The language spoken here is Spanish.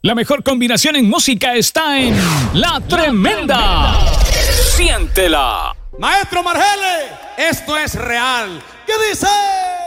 La mejor combinación en música está en La Tremenda. Siéntela. Maestro Margele, esto es real. ¿Qué dice?